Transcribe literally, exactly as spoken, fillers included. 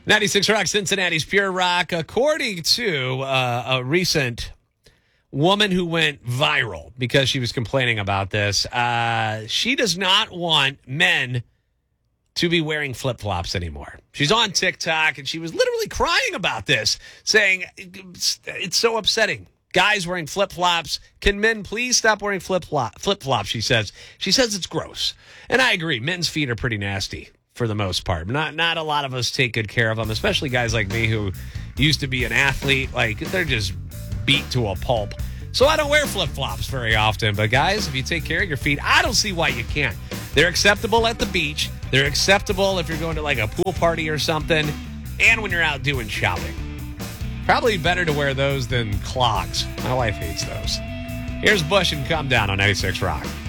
ninety-six Rock, Cincinnati's Pure Rock. According to uh, a recent woman who went viral because she was complaining about this, uh, she does not want men to be wearing flip-flops anymore. She's on TikTok, and she was literally crying about this, saying it's, it's so upsetting. Guys wearing flip-flops. Can men please stop wearing flip-flop, flip-flops, she says. She says it's gross. And I agree. Men's feet are pretty nasty for the most part. Not not a lot of us take good care of them, especially guys like me who used to be an athlete. Like, they're just beat to a pulp. So I don't wear flip-flops very often. But, guys, if you take care of your feet, I don't see why you can't. They're acceptable at the beach. They're acceptable if you're going to, like, a pool party or something. And when you're out doing shopping. Probably better to wear those than clogs. My wife hates those. Here's Bush and Come Down on ninety-six Rock.